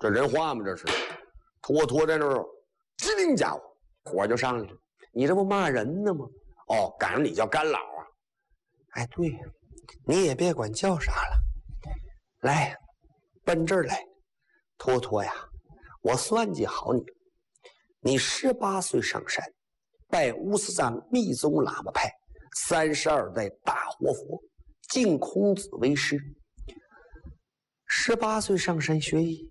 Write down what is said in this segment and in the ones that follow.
这人话吗？这是托托在那儿，机灵家伙，火就上来了。你这不骂人呢吗？哦，赶上你叫干老啊？哎，对，你也别管叫啥了，来，奔这儿来，托托呀，我算计好你了。你18岁上山，拜乌斯藏密宗喇嘛派32代大活佛，敬孔子为师。18岁上山学艺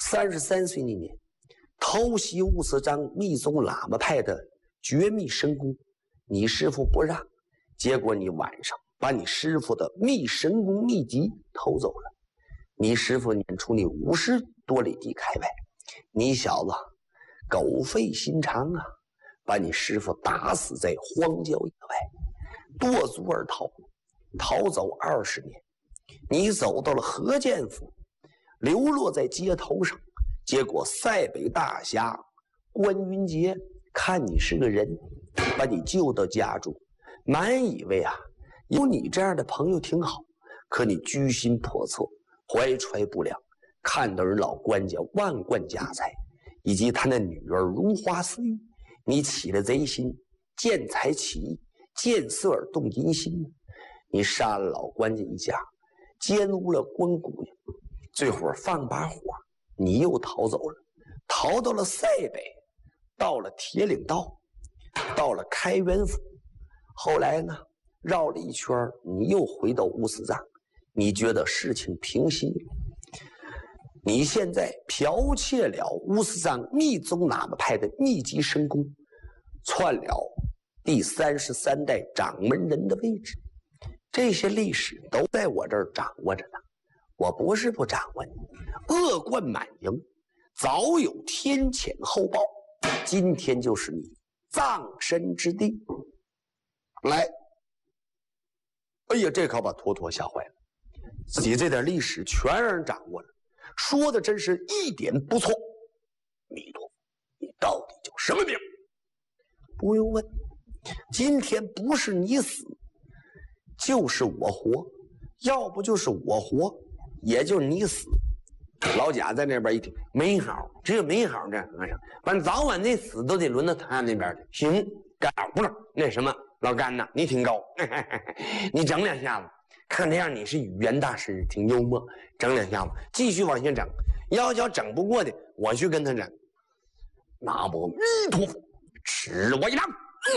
，33岁那年偷袭乌斯藏密宗喇嘛派的绝密神功，你师父不让，结果你晚上把你师父的密神功秘籍偷走了。你师父撵出你50多里地开外，你小子狗肺心肠啊，把你师父打死在荒郊野外，剁足而逃，逃走20年。你走到了河间府，流落在街头上，结果塞北大侠关云杰看你是个人，把你救到家中，满以为啊有你这样的朋友挺好，可你居心叵测，怀揣不良，看到人老关家万贯家财，以及他那女儿如花似玉，你起了贼心，见财起意，见色而动淫心，你杀了老关家一家，奸污了关姑娘，最后放把火，你又逃走了，逃到了塞北，到了铁岭道，到了开元府，后来呢绕了一圈，你又回到乌斯藏，你觉得事情平息了，你现在剽窃了乌斯藏密宗喇嘛派的秘籍神功，篡了第33代掌门人的位置，这些历史都在我这儿掌握着呢。我不是不掌握你，恶贯满盈，早有天谴后报，今天就是你葬身之地。来，哎呀，这可把托托吓坏了，自己这点历史全让人掌握了，说的真是一点不错。弥陀佛，你到底叫什么名？不用问，今天不是你死，就是我活，要不就是我活，也就是你死。老贾在那边一听，没好，只有没好这样，反正早晚那死都得轮到他那边去。行，干不是那什么，老干呐，你挺高，你整两下子，看这样你是语言大师，挺幽默，整两下子，继续往前整。要整不过的，我去跟他整。南无弥陀佛，吃我一掌。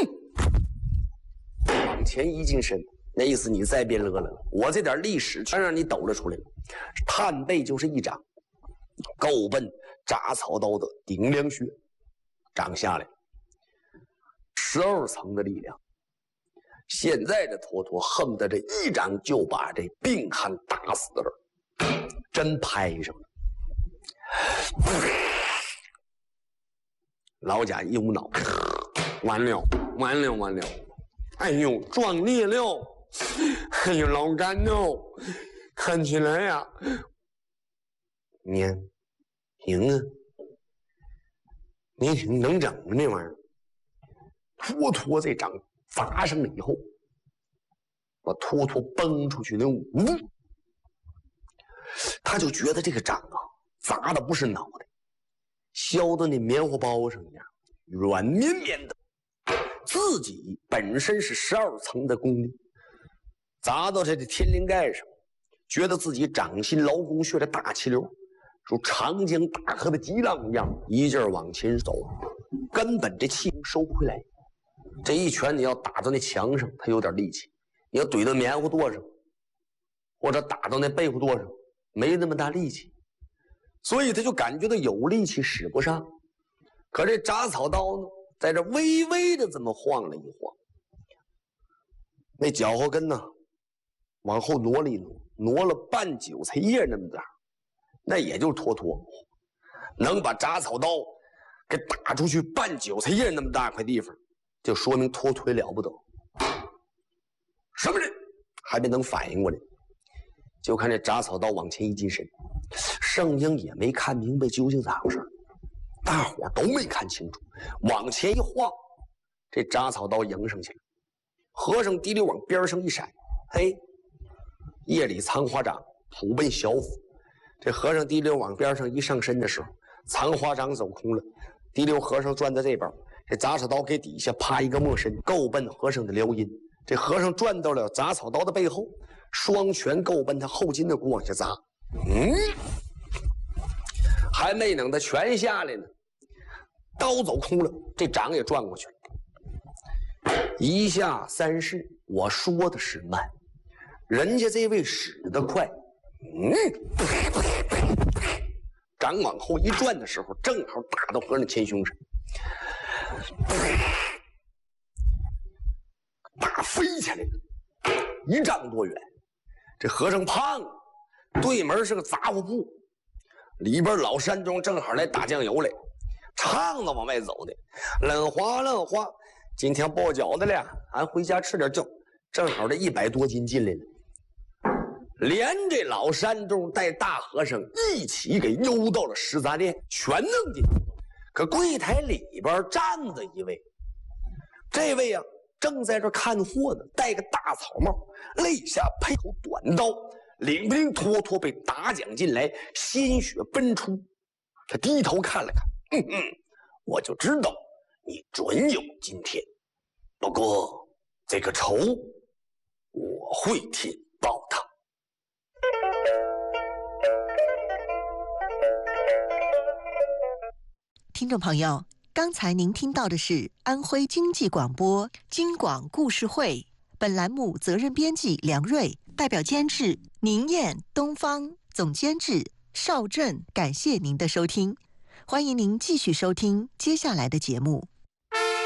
往前一进身，那意思你再别乐了，我这点历史全让你抖了出来了。探背就是一掌，够奔铡草刀的顶梁穴，掌下来12层的力量。现在这托托恨得这一掌就把这病汉打死了，真拍上了。老贾一捂脑，完了，哎呦，壮烈了，哎呦，老干哦，看起来呀，你行啊，你挺能整的那玩意儿。托托这掌砸上了以后，把托托崩出去那他就觉得这个掌啊砸的不是脑袋，削到那棉花包上一样，软绵绵的。自己本身是12层的功力，砸到这天灵盖上，觉得自己掌心劳宫穴的大气流如长江大河的激浪一样，一劲儿往前走，根本这气收不回来。这一拳你要打到那墙上，他有点力气；你要怼到棉花垛上，或者打到那被窝垛上，没那么大力气，所以他就感觉到有力气使不上。可这铡草刀呢，在这微微的这么晃了一晃，那脚后跟呢往后挪了一挪了半韭菜叶那么大，那也就是托托能把铡草刀给打出去半韭菜叶那么大块地方，就说明托腿了不得。什么人还没能反应过来，就看这铡草刀往前一进身，圣婴也没看明白究竟咋回事，大伙都没看清楚，往前一晃，这铡草刀迎上去了。和尚滴溜往边上一闪，嘿，夜里藏花掌普奔小府， 这和尚提溜往边上一上身的时候，藏花掌走空了。提溜和尚转到这边，这杂草刀给底下啪一个没身，够奔和尚的撩阴。这和尚转到了杂草刀的背后，双拳够奔他后筋的骨往下砸。还没等他拳下来呢，刀走空了，这掌也转过去了。一下三式，我说的是慢，人家这位使得快。掌往后一转的时候，正好打到和尚前胸上，打飞起来了，1丈多远。这和尚胖，对门是个杂货铺，里边老山中正好来打酱油来，唱着往外走的，冷花冷花，今天包饺子了，俺回家吃点饺，正好这100多斤进来了。连这老山中带大和尚一起给悠到了食杂店，全弄进去。可柜台里边站着一位，这位啊正在这看货呢，戴个大草帽，肋下配口短刀，领不灵拖拖被打将进来，鲜血奔出。他低头看了看，我就知道你准有今天，不过这个仇我会替你报他。 听众朋友，刚才您听到的是安徽经济广播京广故事会，本栏目责任编辑梁瑞，代表监制宁燕、东方，总监制邵振。感谢您的收听，欢迎您继续收听接下来的节目。